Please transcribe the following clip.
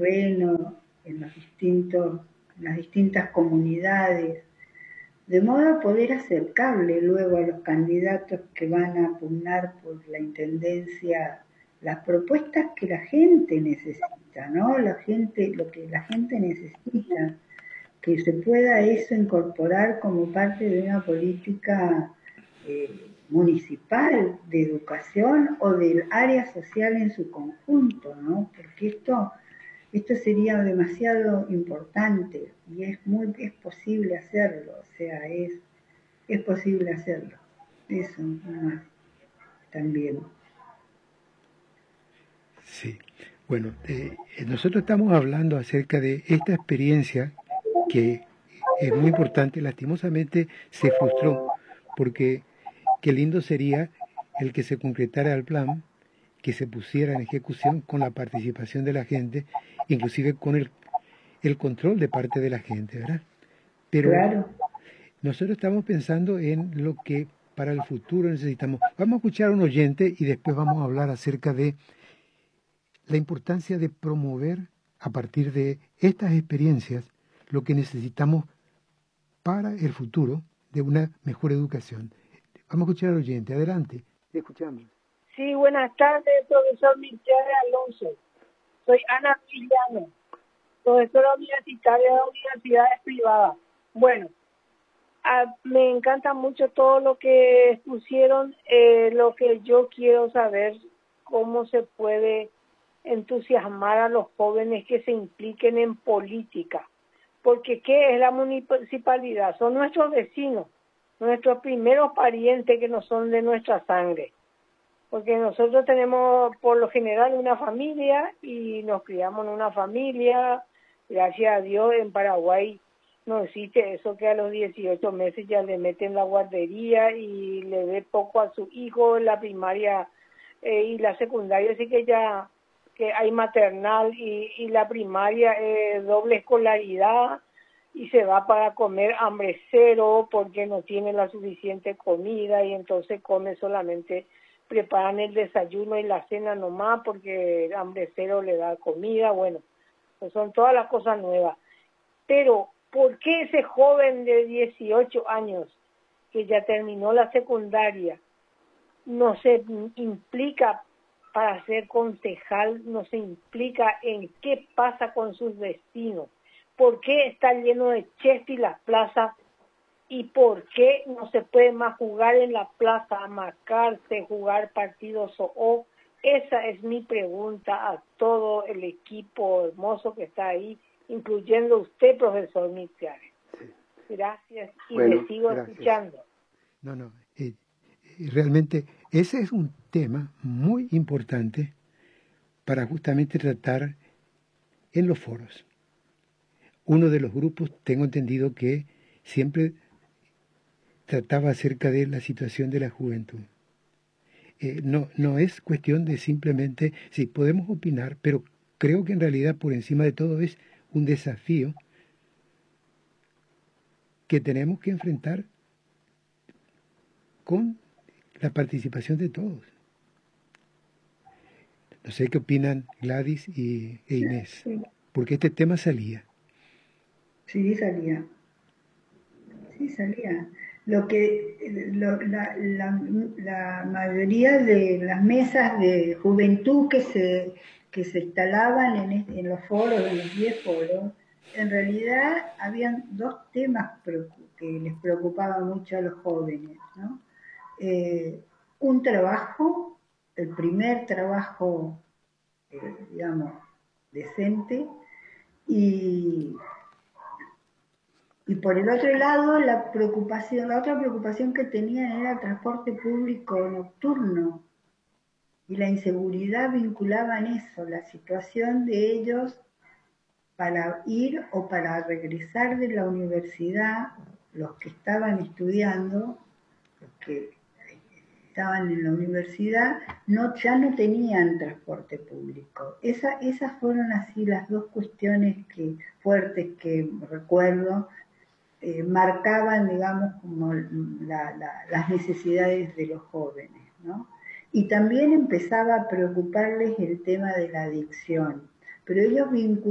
terreno, en las distintas comunidades, de modo a poder acercarle luego a los candidatos que van a pugnar por la intendencia las propuestas que la gente necesita, ¿no? Lo que la gente necesita, que se pueda eso incorporar como parte de una política municipal de educación o del área social en su conjunto, ¿no? Porque esto sería demasiado importante y es posible hacerlo, o sea, es posible hacerlo. Eso, más también. Sí, bueno, nosotros estamos hablando acerca de esta experiencia que es muy importante, lastimosamente se frustró, porque qué lindo sería el que se concretara el plan, que se pusiera en ejecución con la participación de la gente, inclusive con el control de parte de la gente, ¿verdad? Pero Claro. nosotros estamos pensando en lo que para el futuro necesitamos. Vamos a escuchar a un oyente y después vamos a hablar acerca de la importancia de promover a partir de estas experiencias lo que necesitamos para el futuro de una mejor educación. Vamos a escuchar al oyente. Adelante. Te escuchamos. Sí, buenas tardes, profesor Michelle Alonso. Soy Ana Villano, profesora universitaria de universidades privadas. Bueno, me encanta mucho todo lo que expusieron. Lo que yo quiero saber, cómo se puede entusiasmar a los jóvenes que se impliquen en política. Porque ¿qué es la municipalidad? Son nuestros vecinos, nuestros primeros parientes que no son de nuestra sangre. Porque nosotros tenemos por lo general una familia y nos criamos en una familia. Gracias a Dios en Paraguay no existe eso que a los 18 meses ya le meten la guardería y le ve poco a su hijo en la primaria y la secundaria, así que ya que hay maternal y la primaria doble escolaridad y se va para comer hambre cero porque no tiene la suficiente comida y entonces come solamente, preparan el desayuno y la cena nomás porque el hambre cero le da comida. Bueno, pues son todas las cosas nuevas. Pero ¿por qué ese joven de 18 años que ya terminó la secundaria no se implica para ser concejal, no se implica en qué pasa con sus vecinos? ¿Por qué está lleno de chesty las plazas? ¿Y por qué no se puede más jugar en la plaza, amacarse, jugar partidos o? Esa es mi pregunta a todo el equipo hermoso que está ahí, incluyendo usted, profesor Michele. Gracias y le sigo escuchando. No, realmente ese es un tema muy importante para justamente tratar en los foros. Uno de los grupos, tengo entendido que siempre trataba acerca de la situación de la juventud. No es cuestión de simplemente, sí, podemos opinar, pero creo que en realidad por encima de todo es un desafío que tenemos que enfrentar con la participación de todos. No sé qué opinan Gladys e Inés, Sí. porque este tema salía. Sí, salía. Sí, salía. La mayoría de las mesas de juventud que se instalaban en los foros, en los 10 foros, en realidad habían dos temas que les preocupaban mucho a los jóvenes, ¿no? Un trabajo, el primer trabajo, digamos, decente, y por el otro lado, la otra preocupación que tenían era el transporte público nocturno y la inseguridad vinculaban eso, la situación de ellos para ir o para regresar de la universidad, los que estaban estudiando, los que estaban en la universidad, ya no tenían transporte público. Esas fueron así las dos cuestiones fuertes que recuerdo. Marcaban, digamos, como las necesidades de los jóvenes, ¿no? Y también empezaba a preocuparles el tema de la adicción, pero ellos vinculaban